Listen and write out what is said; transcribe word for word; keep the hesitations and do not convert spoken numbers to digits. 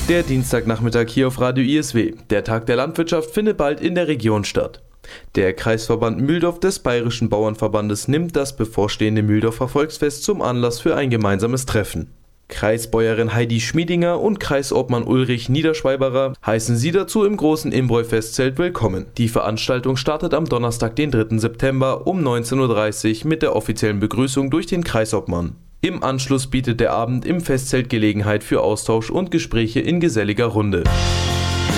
Der Dienstagnachmittag hier auf Radio I S W. Der Tag der Landwirtschaft findet bald in der Region statt. Der Kreisverband Mühldorf des Bayerischen Bauernverbandes nimmt das bevorstehende Mühldorfer Volksfest zum Anlass für ein gemeinsames Treffen. Kreisbäuerin Heidi Schmiedinger und Kreisobmann Ulrich Niederschweiberer heißen sie dazu im großen Inbräu-Festzelt willkommen. Die Veranstaltung startet am Donnerstag, den dritten September um neunzehn Uhr dreißig mit der offiziellen Begrüßung durch den Kreisobmann. Im Anschluss bietet der Abend im Festzelt Gelegenheit für Austausch und Gespräche in geselliger Runde.